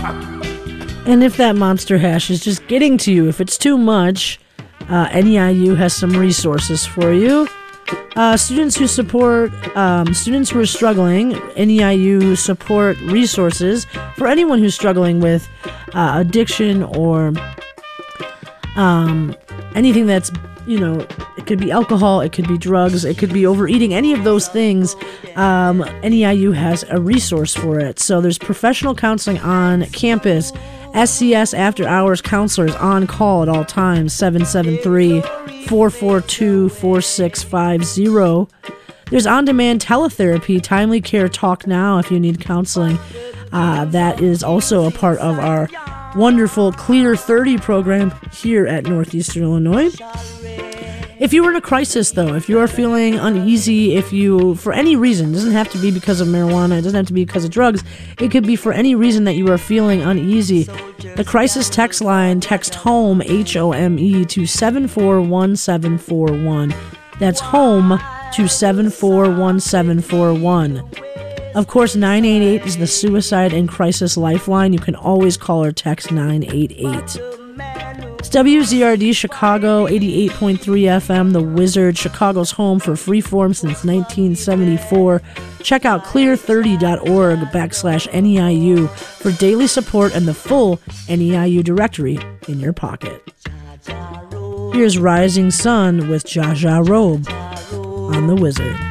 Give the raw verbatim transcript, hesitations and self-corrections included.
And if that monster hash is just getting to you, if it's too much, uh, N E I U has some resources for you. Uh, students who support, um, students who are struggling, N E I U support resources for anyone who's struggling with uh, addiction or um, anything that's, you know, it could be alcohol, it could be drugs, it could be overeating, any of those things. Um, N E I U has a resource for it. So there's professional counseling on campus, S C S after hours counselors on call at all times, seven seven three, four four two, four six five zero. There's on-demand teletherapy, Timely Care Talk Now if you need counseling. Uh, that is also a part of our wonderful Clear thirty program here at Northeastern Illinois. If you were in a crisis, though, if you are feeling uneasy, if you, for any reason, it doesn't have to be because of marijuana, it doesn't have to be because of drugs, it could be for any reason that you are feeling uneasy. The crisis text line, text HOME, H O M E, to seven four one seven four one. That's HOME to seven four one seven four one. Of course, nine eight eight is the Suicide and Crisis Lifeline. You can always call or text nine eight eight. It's W Z R D Chicago, eighty-eight point three F M, The Wizard, Chicago's home for freeform since nineteen seventy-four. Check out clear thirty dot org backslash N E I U for daily support and the full N E I U directory in your pocket. Here's Rising Sun with Jah Jah Robe on The Wizard.